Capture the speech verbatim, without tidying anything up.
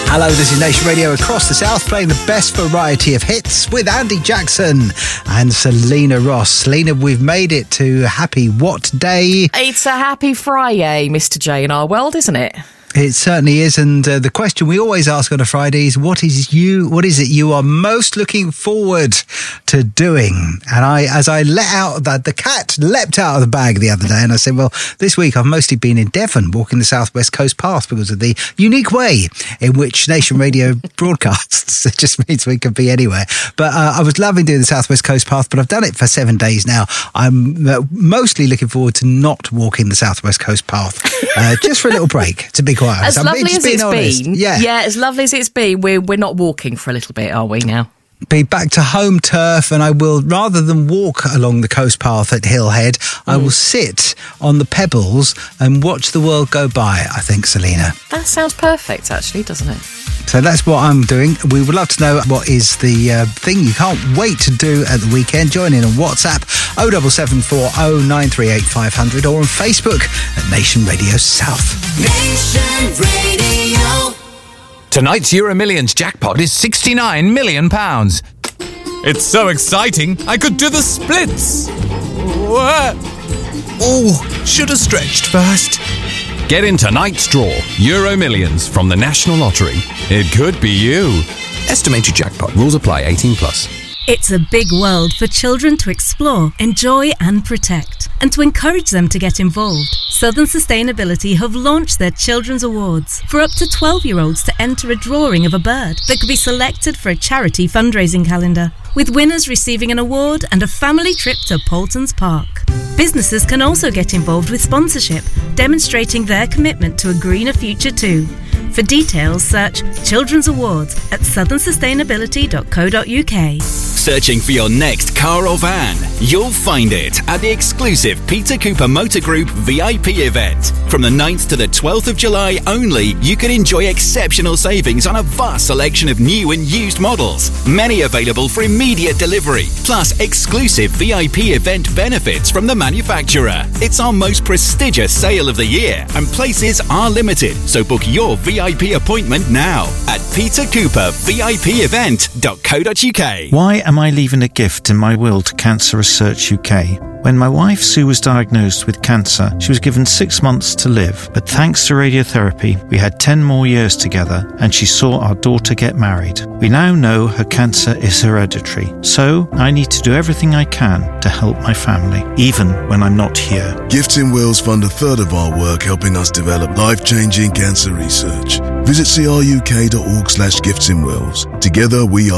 Hello, this is Nation Radio across the South, playing the best variety of hits with Andy Jackson and Selena Ross. Selena, we've made it to Happy What Day? It's a happy Friday, Mister J, in our world, isn't it? It certainly is, and uh, the question we always ask on a Friday is, what is you? What is it you are most looking forward to doing? And I, as I let out that the cat leapt out of the bag the other day, and I said, well, this week I've mostly been in Devon, walking the South West Coast Path because of the unique way in which Nation Radio broadcasts. It just means we can be anywhere. But uh, I was loving doing the South West Coast Path, but I've done it for seven days now. I'm uh, mostly looking forward to not walking the South West Coast Path, uh, just for a little break, to be quite honest. As I'm lovely as it's honest. been, yeah. yeah, as lovely as it's been, we're, we're not walking for a little bit, are we now? Be back to home turf, and I will, rather than walk along the coast path at Hillhead, mm. I will sit on the pebbles and watch the world go by, I think, Selena. That sounds perfect, actually, doesn't it? So that's what I'm doing. We would love to know what is the uh, thing you can't wait to do at the weekend. Join in on WhatsApp oh seven seven four oh nine three eight five hundred or on Facebook at Nation Radio South. Nation Radio. Tonight's Euro Millions jackpot is sixty-nine million pounds. It's so exciting, I could do the splits. What? Oh, should have stretched first. Get in tonight's draw, Euro Millions from the National Lottery. It could be you. Estimated jackpot. Rules apply. eighteen plus. It's a big world for children to explore, enjoy and protect. And to encourage them to get involved, Southern Sustainability have launched their Children's Awards for up to twelve-year-olds to enter a drawing of a bird that could be selected for a charity fundraising calendar, with winners receiving an award and a family trip to Paultons Park. Businesses can also get involved with sponsorship, demonstrating their commitment to a greener future too. For details, search Children's Awards at southern sustainability dot co dot uk. Searching for your next car or van? You'll find it at the exclusive Peter Cooper Motor Group V I P event. From the ninth to the twelfth of July only, you can enjoy exceptional savings on a vast selection of new and used models. Many available for immediate delivery, plus exclusive V I P event benefits from the manufacturer. It's our most prestigious sale of the year, and places are limited, so book your V I P appointment now at peter cooper v i p event dot co dot uk. Why am I leaving a gift in my will to Cancer Research U K? When my wife Sue was diagnosed with cancer, she was given six months to live. But thanks to radiotherapy, we had ten more years together, and she saw our daughter get married. We now know her cancer is hereditary, so I need to do everything I can to help my family, even when I'm not here. Gifts in Wills fund a third of our work helping us develop life-changing cancer research. Visit cruk dot org slash gifts in wills. Together we are